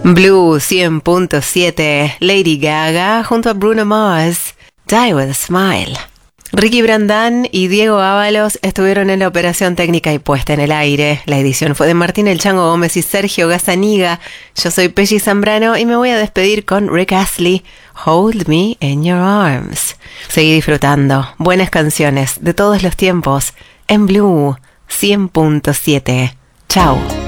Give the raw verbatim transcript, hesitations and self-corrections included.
Blue cien punto siete, Lady Gaga junto a Bruno Mars, Die With a Smile. Ricky Brandán y Diego Ábalos estuvieron en la operación técnica y puesta en el aire. La edición fue de Martín El Chango Gómez y Sergio Gazzaniga. Yo soy Pelli Zambrano y me voy a despedir con Rick Astley, Hold Me in Your Arms. Seguí disfrutando buenas canciones de todos los tiempos en Blue cien punto siete. Chao.